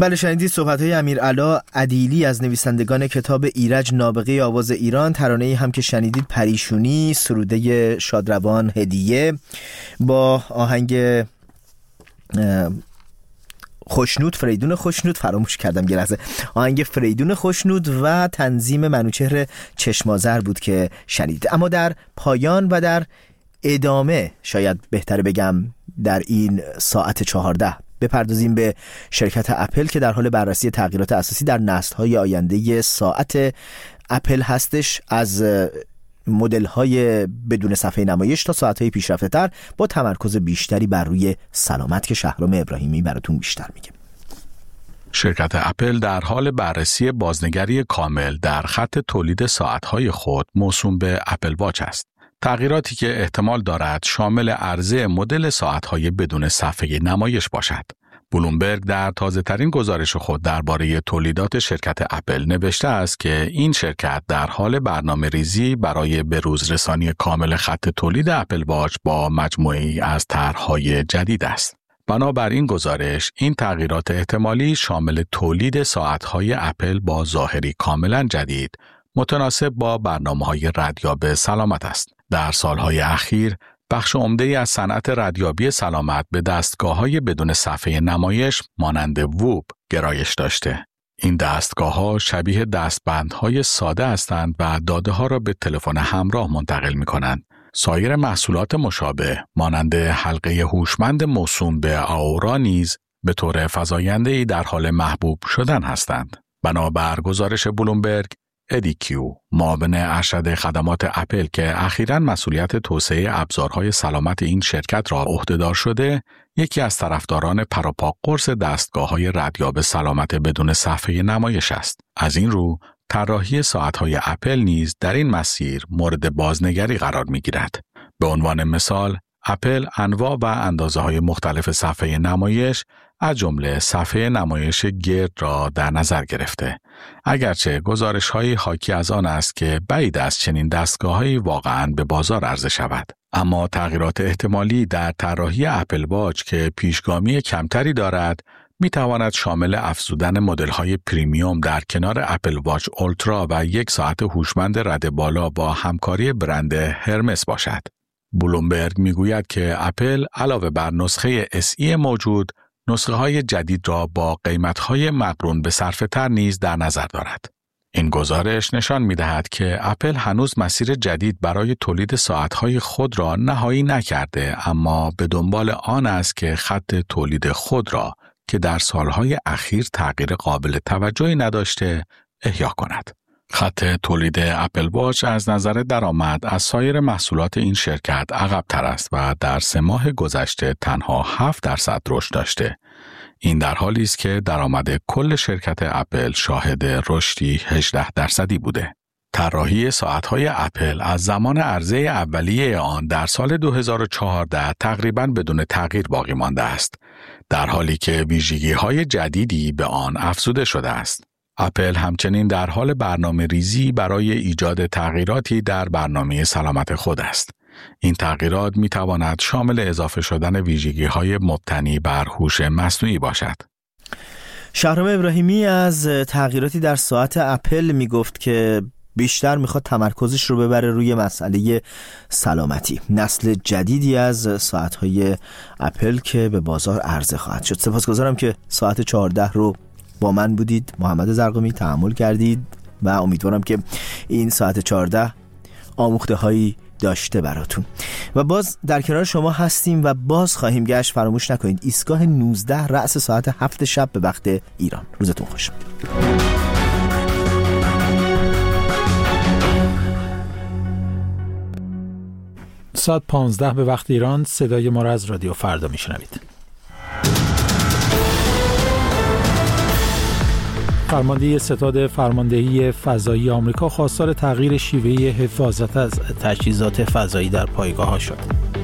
بله، شنیدید صحبت‌های امیرعلا عدیلی از نویسندگان کتاب ایرج نابغه آواز ایران. ترانه‌ای هم که شنیدید پریشونی، سروده شادروان هدیه با آهنگ خوشنود، فریدون خوشنود، فراموش کردم یه لحظه، آهنگ فریدون خوشنود و تنظیم منوچهر چشمازر بود که شنید. اما در پایان و در ادامه، شاید بهتره بگم در این ساعت 14، بپردازیم به شرکت اپل که در حال بررسی تغییرات اساسی در نسل‌های آینده ساعت اپل هستش، از مدل‌های بدون صفحه نمایش تا ساعت‌های پیشرفته‌تر با تمرکز بیشتری بر روی سلامت که شهرام ابراهیمی براتون بیشتر میگه. شرکت اپل در حال بررسی بازنگری کامل در خط تولید ساعت‌های خود موسوم به اپل واچ است. تغییراتی که احتمال دارد شامل عرضه مدل ساعت‌های بدون صفحه نمایش باشد. بلومبرگ در تازه‌ترین گزارش خود درباره تولیدات شرکت اپل نوشته است که این شرکت در حال برنامه‌ریزی برای بروز رسانی کامل خط تولید اپل واچ با مجموعه‌ای از طرح‌های جدید است. بنابر این گزارش، این تغییرات احتمالی شامل تولید ساعت‌های اپل با ظاهری کاملاً جدید، متناسب با برنامه‌های ردیاب سلامت است. در سالهای اخیر، بخش عمده‌ای از صنعت ردیابی سلامت به دستگاه‌های بدون صفحه نمایش مانند ووب گرایش داشته. این دستگاه‌ها شبیه دستبندهای ساده هستند و داده‌ها را به تلفن همراه منتقل می‌کنند. سایر محصولات مشابه مانند حلقه هوشمند موسوم به آورا نیز به طور فزاینده‌ای در حال محبوب شدن هستند. بنابر گزارش بلومبرگ، ادی کیو، معاون ارشد خدمات اپل که اخیراً مسئولیت توسعه ابزارهای سلامت این شرکت را عهده‌دار شده، یکی از طرفداران پروپا قرص دستگاه‌های ردیاب سلامت بدون صفحه نمایش است. از این رو، طراحی ساعت‌های اپل نیز در این مسیر مورد بازنگری قرار می‌گیرد. به عنوان مثال، اپل انواع و اندازه‌های مختلف صفحه نمایش از جمله صفحه نمایش گرد را در نظر گرفته. اگرچه گزارش‌های حاکی از آن است که بعید است چنین دستگاه‌هایی واقعاً به بازار عرضه شود. اما تغییرات احتمالی در طراحی اپل واچ که پیشگامی کمتری دارد، می‌تواند شامل افزودن مدل‌های پریمیوم در کنار اپل واچ اولترا و یک ساعت هوشمند رد بالا با همکاری برند هرمس باشد. بلومبرگ میگوید که اپل علاوه بر نسخه SE موجود، نسخه‌های جدید را با قیمت‌های مقرون به صرفه‌تر نیز در نظر دارد. این گزارش نشان می‌دهد که اپل هنوز مسیر جدید برای تولید ساعت‌های خود را نهایی نکرده، اما به دنبال آن است که خط تولید خود را که در سالهای اخیر تغییر قابل توجهی نداشته، احیا کند. خط تولید اپل واچ از نظر درآمد از سایر محصولات این شرکت عقب‌تر است و در 3 ماه گذشته تنها 7% رشد داشته. این در حالی است که درآمد کل شرکت اپل شاهد رشدی 18% بوده. طراحی ساعت‌های اپل از زمان عرضه اولیه آن در سال 2014 تقریباً بدون تغییر باقی مانده است، در حالی که ویژگی‌های جدیدی به آن افزوده شده است. اپل همچنین در حال برنامه ریزی برای ایجاد تغییراتی در برنامه سلامت خود است. این تغییرات می تواند شامل اضافه شدن ویژگی‌های مبتنی بر هوش مصنوعی باشد. شهرام ابراهیمی از تغییراتی در ساعت اپل می گفت که بیشتر میخواد تمرکزش رو ببره روی مسئله سلامتی. نسل جدیدی از ساعت‌های اپل که به بازار عرضه خواهد شد. سپاسگزارم که ساعت 14 رو با من بودید. محمد زرقمی تحمل کردید و امیدوارم که این ساعت 14 آموخته هایی داشته براتون. و باز در کنار شما هستیم و باز خواهیم گشت. فراموش نکنید ایستگاه 19 رأس ساعت 7 شب به وقت ایران. روزتون خوش. ساعت 15 به وقت ایران. صدای ما را از رادیو فردا میشنوید. فرمانده ستاد فرماندهی فضایی آمریکا خواستار تغییر شیوه حفاظت از تجهیزات فضایی در پایگاه‌ها شد.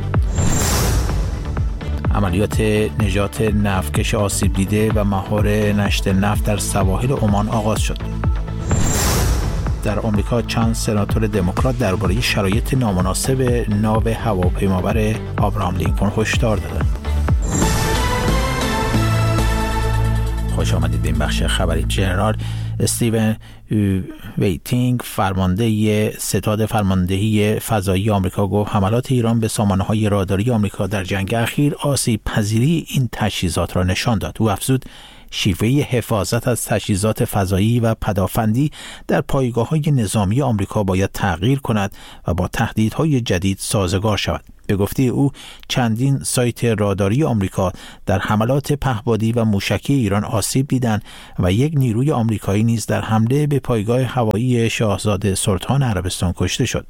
عملیات نجات نفتکش آسیب دیده و مهار نشت نفت در سواحل عمان آغاز شد. در آمریکا چند سناتور دموکرات درباره شرایط نامناسب ناو هواپیمابر آبراهام لینکن هشدار دادند. خوش آمدید به این بخش خبری. ژنرال استیون ویتینگ فرمانده ستاد فرماندهی فضایی آمریکا گفت حملات ایران به سامانه‌های راداری آمریکا در جنگ اخیر آسیب پذیری این تجهیزات را نشان داد. او افزود شیوه حفاظت از تجهیزات فضایی و پدافندی در پایگاه‌های نظامی آمریکا باید تغییر کند و با تهدیدهای جدید سازگار شود. به گفته او چندین سایت راداری آمریکا در حملات پهپادی و موشکی ایران آسیب دیدند و یک نیروی آمریکایی نیز در حمله به پایگاه هوایی شاهزاده سلطان عربستان کشته شد.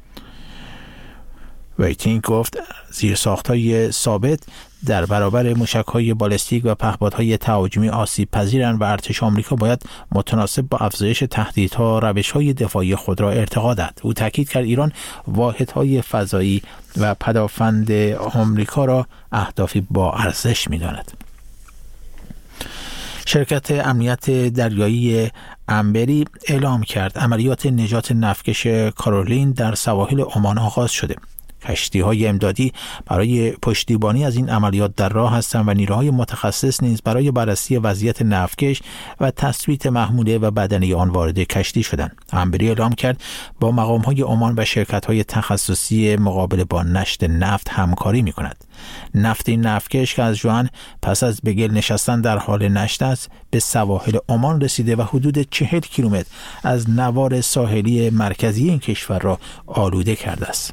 ویتینگ گفت زیرساخت‌های ثابت در برابر موشک‌های بالستیک و پهپادهای تهاجمی آسیب پذیرند و ارتش آمریکا باید متناسب با افزایش تهدیدها روش‌های دفاعی خود را ارتقا دهد. او تاکید کرد ایران واحدهای فضایی و پدافند آمریکا را اهدافی با ارزش می‌داند. شرکت امنیت دریایی امبری اعلام کرد عملیات نجات نفتکش کارولین در سواحل عمان آغاز شده. کشتی‌های امدادی برای پشتیبانی از این عملیات در راه هستند و نیروهای متخصص نیز برای بررسی وضعیت نفتکش و تثبیت محموله و بدنه آن وارد کشتی شدند. امبری اعلام کرد با مقام‌های عمان و شرکت‌های تخصصی مقابل با نشت نفت همکاری می‌کند. نفت این نفتکش که از ژوئن پس از به گل نشستن در حال نشت است به سواحل عمان رسیده و حدود 40 کیلومتر از نوار ساحلی مرکزی این کشور را آلوده کرده است.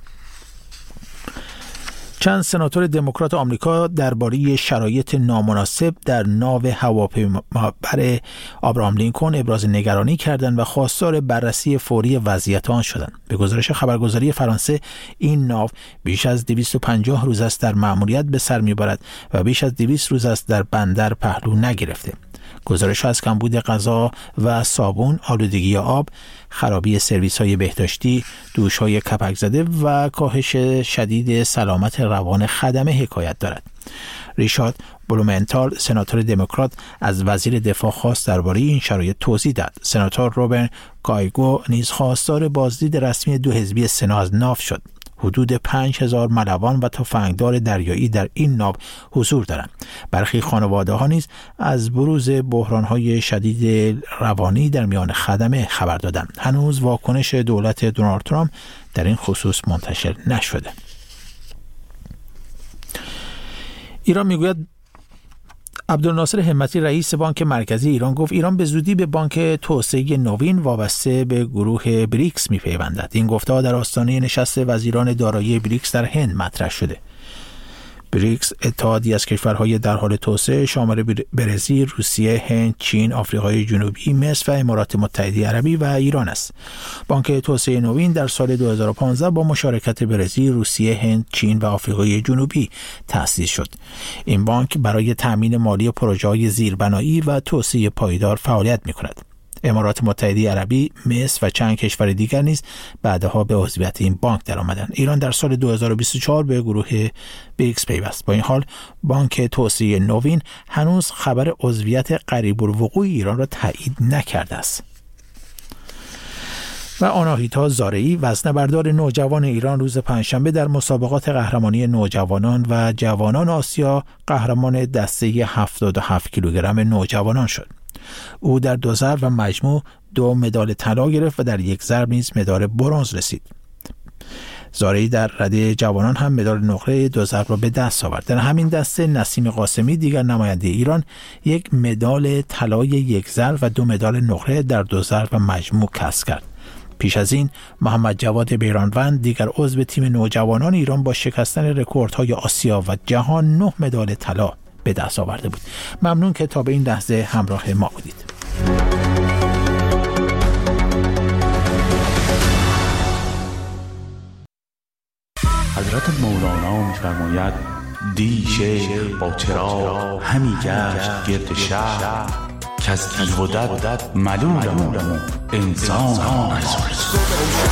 چند سناتور دموکرات آمریکا درباره شرایط نامناسب در ناو هواپیمابر آبراهام لینکن ابراز نگرانی کردند و خواستار بررسی فوری وضعیت آن شدند. به گزارش خبرگزاری فرانسه این ناو بیش از 250 روز است در مأموریت به سر میبرد و بیش از 200 روز است در بندر پهلو نگرفته. گزارش از کمبود غذا و صابون، آلودگی آب، خرابی سرویس‌های بهداشتی، دوش‌های کپک زده و کاهش شدید سلامت روان خدمه حکایت دارد. ریچارد بلومنتال سناتور دموکرات از وزیر دفاع خواست درباره این شرایط توضیح داد. سناتور روبرت گایگو نیز خواستار بازدید رسمی دو حزبی سنا از ناو شد. حدود 5000 ملوان و تفنگدار دریایی در این ناو حضور دارند. برخی خانواده‌ها نیز از بروز بحران‌های شدید روانی در میان خدمه خبر دادند. هنوز واکنش دولت دونالد ترامپ در این خصوص منتشر نشده. ایران میگوید عبدالناصر همتی رئیس بانک مرکزی ایران گفت ایران به زودی به بانک توسعه نوین وابسته به گروه بریکس میپیوندد. این گفته‌ها در آستانه نشست وزیران دارایی بریکس در هند مطرح شده. بریکس اتحادی از کشورهای در حال توسعه شامل برزیل، روسیه، هند، چین، آفریقای جنوبی، مصر و امارات متحده عربی و ایران است. بانک توسعه نوین در سال 2015 با مشارکت برزیل، روسیه، هند، چین و آفریقای جنوبی تأسیس شد. این بانک برای تأمین مالی پروژه‌های زیربنایی و توسعه پایدار فعالیت می‌کند. امارات متحده عربی، مصر و چند کشور دیگر نیز بعدها به عضویت این بانک درآمدند. ایران در سال 2024 به گروه بریکس پیوست. با این حال بانک توسعه نوین هنوز خبر عضویت قریب الوقوع ایران را تایید نکرده است. و آناهیتا زارعی وزنه‌بردار نوجوان ایران روز پنجشنبه در مسابقات قهرمانی نوجوانان و جوانان آسیا قهرمان دسته 77 کیلوگرم نوجوانان شد. او در 2 ضرب و مجموع 2 مدال طلا گرفت و در 1 ضرب نیز مدال برنز رسید. زارعی در رده جوانان هم مدال نقره 2 ضرب را به دست آورد. در همین دسته نسیم قاسمی دیگر نماینده ایران 1 مدال طلای 1 ضرب و 2 مدال نقره در 2 ضرب و مجموع کسب کرد. پیش از این محمد جواد بیرانوند دیگر عضو تیم نوجوانان ایران با شکستن رکوردهای آسیا و جهان 9 مدال طلا به دست آورده بود. ممنون که تا به این لحظه همراه ما بودید. حضرت مولانا می‌فرماید دی شیخ با چراغ همی گشت گرد شهر که از تیغ و دد ملولم انسان